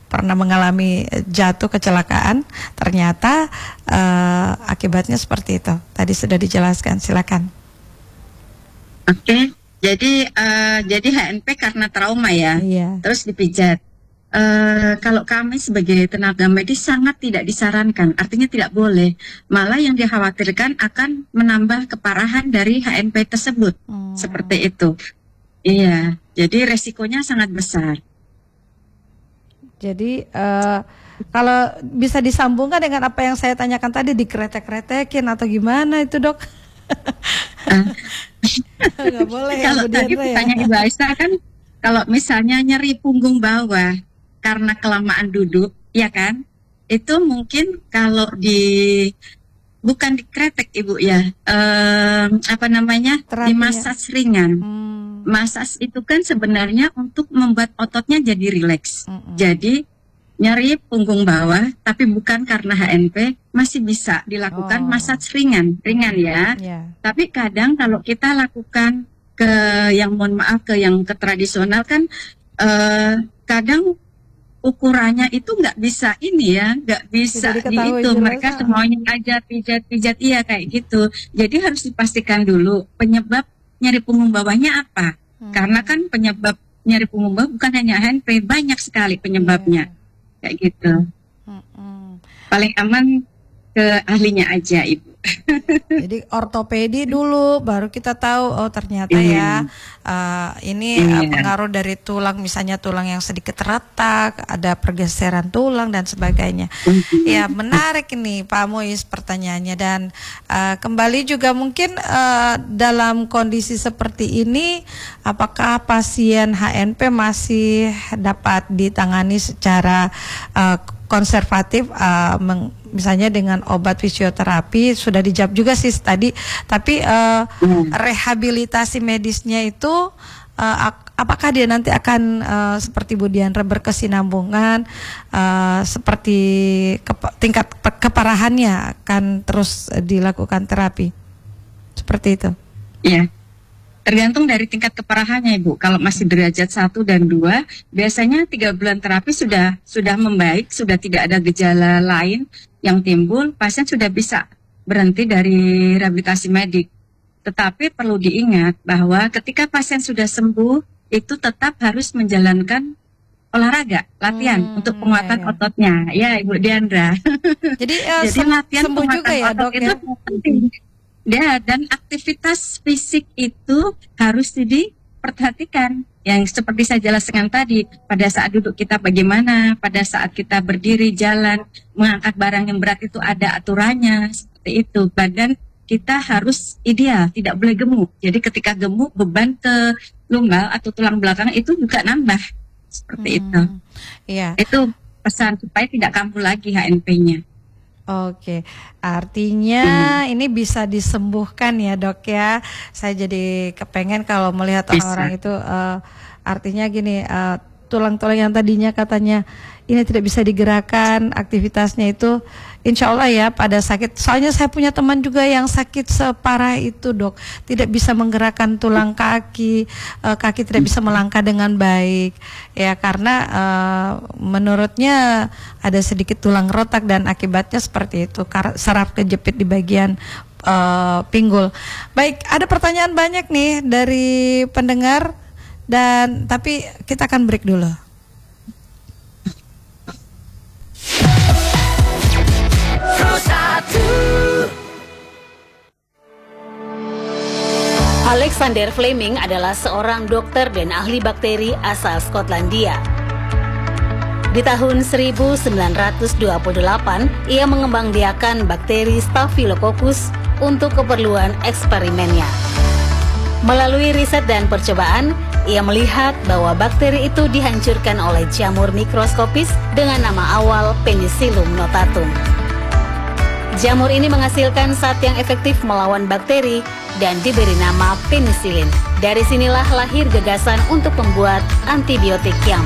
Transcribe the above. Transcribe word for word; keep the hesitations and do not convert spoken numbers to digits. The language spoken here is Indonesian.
pernah mengalami jatuh kecelakaan, ternyata uh, akibatnya seperti itu. Tadi sudah dijelaskan, silakan. Oke, okay. jadi uh, jadi H N P karena trauma ya, iya. Terus dipijat. Uh, kalau kami sebagai tenaga medis sangat tidak disarankan, artinya tidak boleh. Malah yang dikhawatirkan akan menambah keparahan dari H N P tersebut, hmm. seperti itu. Iya, jadi resikonya sangat besar. Jadi uh, kalau bisa disambungkan dengan apa yang saya tanyakan tadi, dikretek-kretekin atau gimana itu dok? uh. Nggak boleh ya, kalau tadi pertanyaan ya? Ibu Aisyah kan, kalau misalnya nyeri punggung bawah karena kelamaan duduk, ya kan? Itu mungkin kalau di bukan dikretek ibu ya, um, apa namanya, terapi, dimasas ya? ringan. Hmm. Masas itu kan sebenarnya untuk membuat ototnya jadi rileks. Hmm. Jadi nyeri punggung bawah, tapi bukan karena H N P, masih bisa dilakukan oh. masas ringan, ringan ya. Yeah. Tapi kadang kalau kita lakukan ke yang mohon maaf ke yang ke tradisional kan, uh, kadang ukurannya itu nggak bisa ini ya, nggak bisa di itu, mereka semuanya aja pijat-pijat, iya kayak gitu. Jadi harus dipastikan dulu penyebab nyeri punggung bawahnya apa, hmm. karena kan penyebab nyeri punggung bawah bukan hanya H N P, banyak sekali penyebabnya, yeah. kayak gitu. Hmm. Paling aman ke ahlinya aja ibu. Jadi ortopedi dulu, baru kita tahu oh ternyata yeah. ya uh, ini yeah. uh, pengaruh dari tulang, misalnya tulang yang sedikit retak, ada pergeseran tulang dan sebagainya. Mm-hmm. Ya menarik ini Pak Muiz pertanyaannya, dan uh, kembali juga mungkin uh, dalam kondisi seperti ini, apakah pasien H N P masih dapat ditangani secara uh, konservatif, uh, meng, misalnya dengan obat fisioterapi, sudah dijawab juga sih tadi, tapi uh, hmm. rehabilitasi medisnya itu uh, apakah dia nanti akan uh, seperti Bu Diandra berkesinambungan, uh, seperti kepa- tingkat keparahannya akan terus dilakukan terapi seperti itu? Iya. Tergantung dari tingkat keparahannya Ibu. Kalau masih derajat satu dan dua, biasanya tiga bulan terapi sudah sudah membaik, sudah tidak ada gejala lain yang timbul, pasien sudah bisa berhenti dari rehabilitasi medik. Tetapi perlu diingat bahwa ketika pasien sudah sembuh, itu tetap harus menjalankan olahraga, latihan hmm, untuk penguatan ya, ya. ototnya. Ya Ibu Diandra. Jadi, uh, Jadi latihan sembuh juga ya dok itu ya? penting. Ya, dan aktivitas fisik itu harus diperhatikan. Yang seperti saya jelaskan tadi, pada saat duduk kita bagaimana, pada saat kita berdiri, jalan, mengangkat barang yang berat itu ada aturannya, seperti itu. Badan kita harus ideal, tidak boleh gemuk. Jadi ketika gemuk, beban ke lumbar atau tulang belakang itu juga nambah, seperti hmm, itu. Iya. Itu pesan supaya tidak kambuh lagi H N P-nya. Oke, artinya hmm. ini bisa disembuhkan ya dok ya. Saya jadi kepengen kalau melihat orang-orang itu, uh, artinya gini, uh, tulang-tulang yang tadinya katanya ini tidak bisa digerakkan, aktivitasnya itu insya Allah ya pada sakit. Soalnya saya punya teman juga yang sakit separah itu dok, tidak bisa menggerakkan tulang kaki, uh, kaki tidak bisa melangkah dengan baik ya, karena uh, menurutnya ada sedikit tulang retak dan akibatnya seperti itu, saraf kejepit di bagian uh, pinggul. Baik, ada pertanyaan banyak nih dari pendengar, dan tapi kita akan break dulu. Alexander Fleming adalah seorang dokter dan ahli bakteri asal Skotlandia. Di tahun seribu sembilan ratus dua puluh delapan, ia mengembangbiakan bakteri Staphylococcus untuk keperluan eksperimennya. Melalui riset dan percobaan, ia melihat bahwa bakteri itu dihancurkan oleh jamur mikroskopis dengan nama awal Penicillium notatum. Jamur ini menghasilkan zat yang efektif melawan bakteri dan diberi nama penisilin. Dari sinilah lahir gagasan untuk membuat antibiotik yang